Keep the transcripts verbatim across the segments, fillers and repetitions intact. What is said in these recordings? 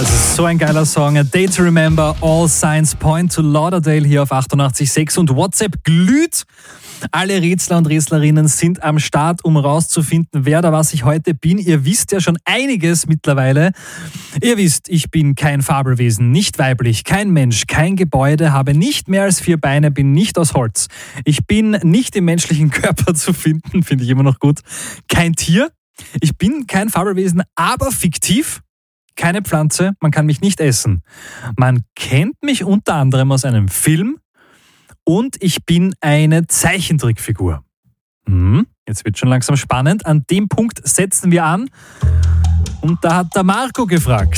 Das ist so ein geiler Song. A Day to Remember, All Signs Point to Lauderdale hier auf achtundachtzig Komma sechs und WhatsApp glüht. Alle Rätsler und Rätslerinnen sind am Start, um rauszufinden, wer da was ich heute bin. Ihr wisst ja schon einiges mittlerweile. Ihr wisst, ich bin kein Fabelwesen, nicht weiblich, kein Mensch, kein Gebäude, habe nicht mehr als vier Beine, bin nicht aus Holz. Ich bin nicht im menschlichen Körper zu finden, finde ich immer noch gut. Kein Tier. Ich bin kein Fabelwesen, aber fiktiv. Keine Pflanze, man kann mich nicht essen. Man kennt mich unter anderem aus einem Film. Und ich bin eine Zeichentrickfigur. Hm, jetzt wird schon langsam spannend. An dem Punkt setzen wir an. Und da hat der Marco gefragt.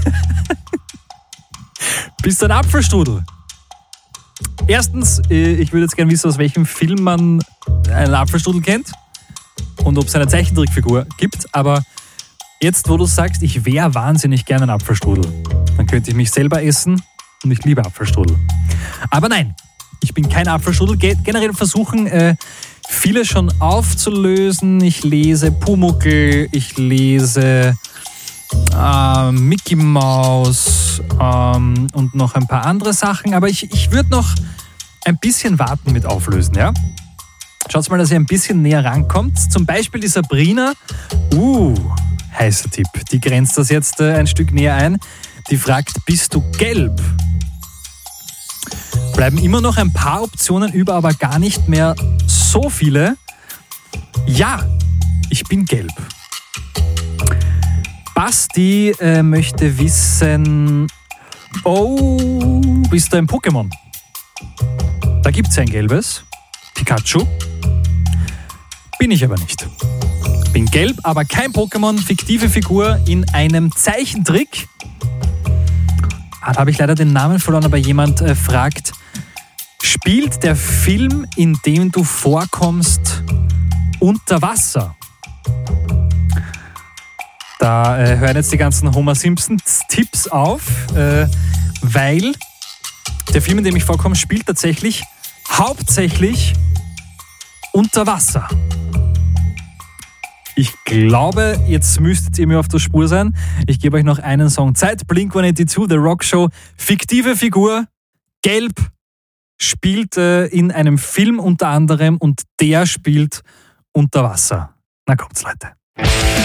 Bist du ein Apfelstrudel? Erstens, ich würde jetzt gerne wissen, aus welchem Film man einen Apfelstrudel kennt. Und ob es eine Zeichentrickfigur gibt. Aber jetzt, wo du sagst, ich wäre wahnsinnig gerne ein Apfelstrudel, dann könnte ich mich selber essen. Und ich liebe Apfelstrudel. Aber nein. Ich bin kein Apfelstrudel. Generell versuchen äh, viele schon aufzulösen. Ich lese Pumuckl, ich lese äh, Mickey Mouse ähm, und noch ein paar andere Sachen. Aber ich, ich würde noch ein bisschen warten mit Auflösen. Ja? Schaut mal, dass ihr ein bisschen näher rankommt. Zum Beispiel die Sabrina. Uh, heißer Tipp. Die grenzt das jetzt äh, ein Stück näher ein. Die fragt, bist du gelb? Bleiben immer noch ein paar Optionen über, aber gar nicht mehr so viele. Ja, ich bin gelb. Basti äh, möchte wissen, oh, bist du ein Pokémon? Da gibt es ein gelbes, Pikachu. Bin ich aber nicht. Bin gelb, aber kein Pokémon, fiktive Figur in einem Zeichentrick. Ah, da habe ich leider den Namen verloren, aber jemand äh, fragt, spielt der Film, in dem du vorkommst, unter Wasser? Da äh, hören jetzt die ganzen Homer Simpsons-Tipps auf, äh, weil der Film, in dem ich vorkomme, spielt tatsächlich hauptsächlich unter Wasser. Ich glaube, jetzt müsstet ihr mir auf der Spur sein. Ich gebe euch noch einen Song Zeit. Blink one eighty-two, The Rock Show. Fiktive Figur, gelb, spielt äh, in einem Film unter anderem und der spielt unter Wasser. Na kommt's, Leute.